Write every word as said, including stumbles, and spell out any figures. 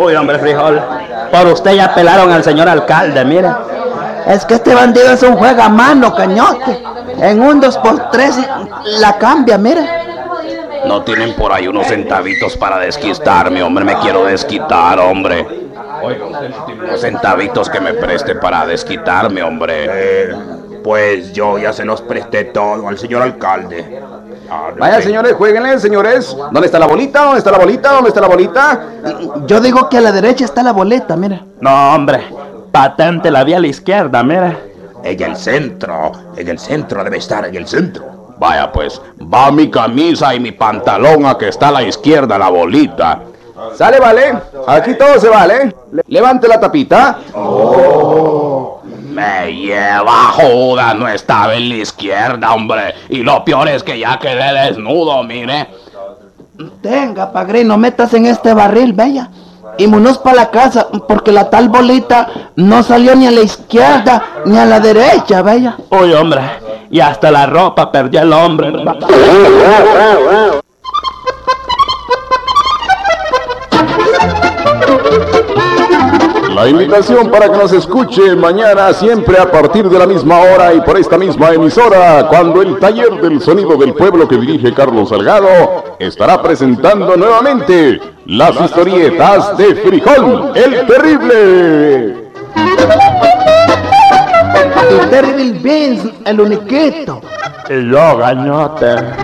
Uy, hombre, frijol, por usted ya pelaron al señor alcalde, mira. Es que este bandido es un juega mano, cañote. En un dos por tres la cambia, mira. No tienen por ahí unos centavitos para desquitarme, hombre. Me quiero desquitar, hombre. Oiga, usted tiene unos centavitos que me preste para desquitarme, hombre. Eh, pues yo ya se los presté todo al señor alcalde. Ah, Vaya, señores, jueguenle, señores. ¿Dónde está la bolita? ¿Dónde está la bolita? ¿Dónde está la bolita? Yo digo que a la derecha está la boleta, mira. No, hombre, patente la vía a la izquierda, mira. En el centro, en el centro debe estar, en el centro. Vaya, pues, va mi camisa y mi pantalón a que está a la izquierda la bolita. Sale, vale. Aquí todo se vale. Le- levante la tapita. Me lleva joda, no estaba en la izquierda, hombre. Y lo peor es que ya quedé desnudo, mire. Tenga, padre, no metas en este barril, bella. Y vámonos para la casa, porque la tal bolita no salió ni a la izquierda ni a la derecha, bella. Uy, hombre, y hasta la ropa perdió el hombre. La invitación para que nos escuche mañana siempre a partir de la misma hora y por esta misma emisora, cuando el taller del sonido del pueblo que dirige Carlos Salgado estará presentando nuevamente las historietas de Frijol, el Terrible. Y Terrible Beans, el uniquito. Y yo, gañote.